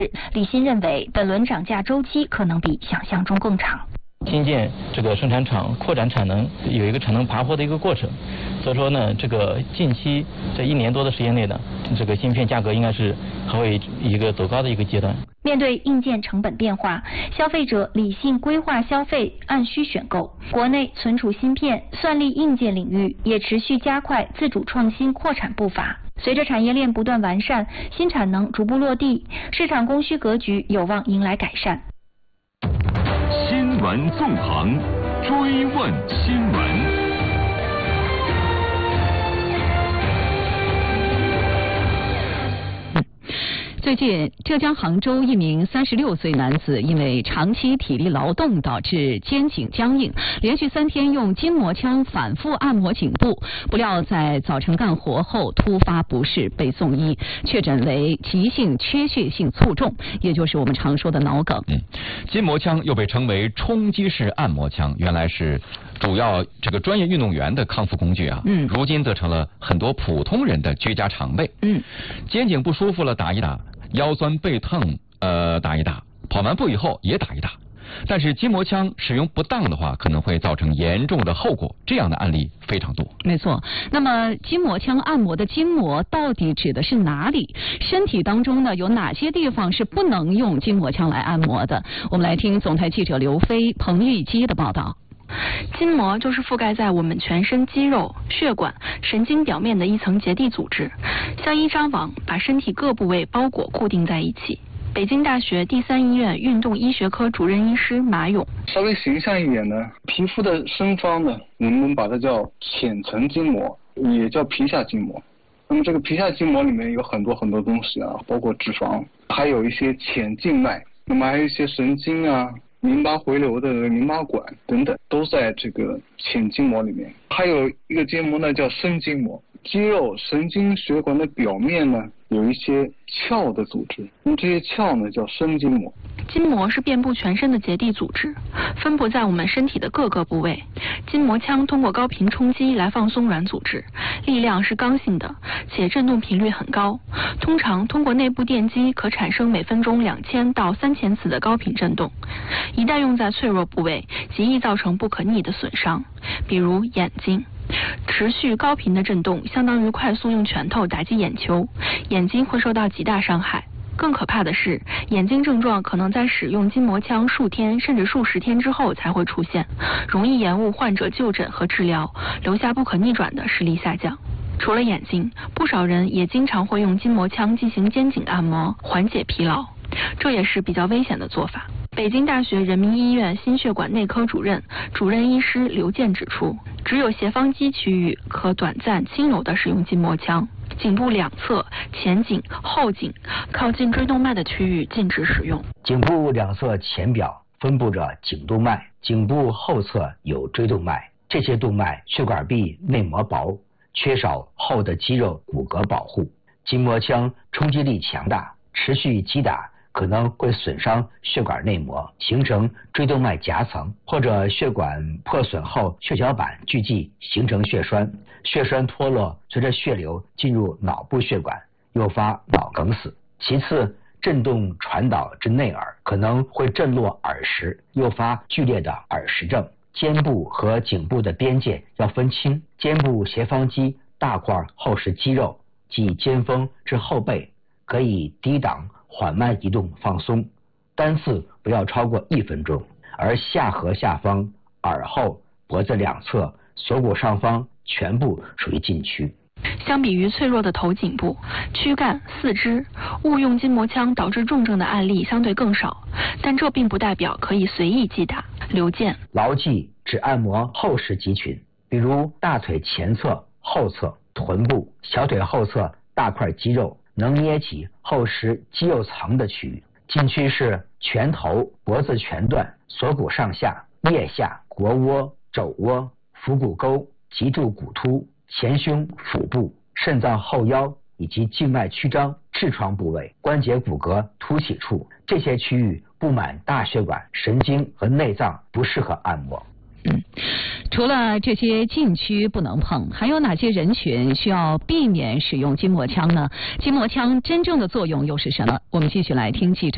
李欣认为，本轮涨价周期可能比想象中更长。 新建这个生产厂扩展产能有一个产能爬坡的一个过程，所以说呢，这个近期这1年多的时间内呢，这个芯片价格应该是还会一个走高的一个阶段。 面对硬件成本变化，消费者理性规划消费，按需选购。国内存储芯片、算力硬件领域也持续加快自主创新扩产步伐。随着产业链不断完善，新产能逐步落地，市场供需格局有望迎来改善。 新闻纵横，追问新闻。 最近，浙江杭州一名36岁男子因为长期体力劳动导致肩颈僵硬，连续3天用筋膜枪反复按摩颈部，不料在早晨干活后突发不适被送医，确诊为急性缺血性卒中，也就是我们常说的脑梗。 筋膜枪又被称为冲击式按摩枪，原来是主要这个专业运动员的康复工具啊。如今则成了很多普通人的居家常备。肩颈不舒服了打一打，腰酸背痛打一打，跑完步以后也打一打。但是筋膜枪使用不当的话，可能会造成严重的后果，这样的案例非常多。 没错，那么筋膜枪按摩的筋膜到底指的是哪里？身体当中呢有哪些地方是不能用筋膜枪来按摩的？我们来听总台记者刘飞、彭玉基的报道。 筋膜就是覆盖在我们全身肌肉、血管、神经表面的一层结缔组织，像一张网，把身体各部位包裹固定在一起。北京大学第3医院运动医学科主任医师马勇， 稍微形象一点呢，皮肤的深方呢，我们把它叫浅层筋膜，也叫皮下筋膜。那么这个皮下筋膜里面有很多东西啊，包括脂肪，还有一些浅静脉，那么还有一些神经啊、淋巴回流的淋巴管等等，都在这个浅筋膜里面。还有一个筋膜呢叫深筋膜，肌肉、神经、血管的表面呢有一些鞘的组织，那么这些鞘呢叫深筋膜。 筋膜是遍布全身的结缔组织，分布在我们身体的各个部位。筋膜枪通过高频冲击来放松软组织，力量是刚性的，且振动频率很高。通常通过内部电击可产生每分钟2000到3000次的高频振动。一旦用在脆弱部位，极易造成不可逆的损伤，比如眼睛。持续高频的振动相当于快速用拳头打击眼球，眼睛会受到极大伤害。更可怕的是，眼睛症状可能在使用筋膜枪数天甚至数十天之后才会出现，容易延误患者就诊和治疗，留下不可逆转的视力下降。除了眼睛，不少人也经常会用筋膜枪进行肩颈按摩，缓解疲劳，这也是比较危险的做法。北京大学人民医院心血管内科主任医师刘健指出，只有斜方肌区域可短暂轻柔地使用筋膜枪，颈部两侧、前颈、后颈靠近椎动脉的区域禁止使用。 颈部两侧前表分布着颈动脉，颈部后侧有椎动脉，这些动脉血管壁内膜薄，缺少厚的肌肉骨骼保护。筋膜枪冲击力强大，持续击打可能会损伤血管内膜，形成椎动脉夹层，或者血管破损后血小板聚集形成血栓，血栓脱落随着血流进入脑部血管，诱发脑梗死。其次，振动传导至内耳，可能会震落耳石，诱发剧烈的耳石症。肩部和颈部的边界要分清，肩部斜方肌大块厚实肌肉，即肩峰至后背，可以低档缓慢移动放松，单次不要超过1分钟。而下颌下方、耳后、脖子两侧、锁骨上方全部属于禁区。 相比于脆弱的头颈部、躯干、四肢，误用筋膜枪导致重症的案例相对更少，但这并不代表可以随意击打。刘健， 牢记只按摩厚实肌群，比如大腿前侧、后侧、臀部、小腿后侧大块肌肉，能捏起厚实肌肉层的区域。禁区是拳头、脖子全段、锁骨上下、腋下、腘窝、肘窝、腹股沟、脊柱骨突、前胸、腹部、肾脏后腰以及静脉曲张、痔疮部位、关节骨骼凸起处，这些区域布满大血管、神经和内脏，不适合按摩。 除了这些禁区不能碰，还有哪些人群需要避免使用筋膜枪呢？筋膜枪真正的作用又是什么？我们继续来听记者